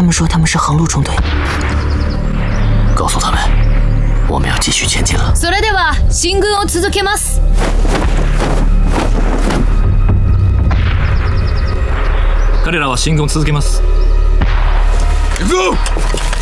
他们说他们是横路中队。 告诉他们，我们要继续前进了。 それでは進軍を続けます。 彼らは進軍を続けます。 行くぞ！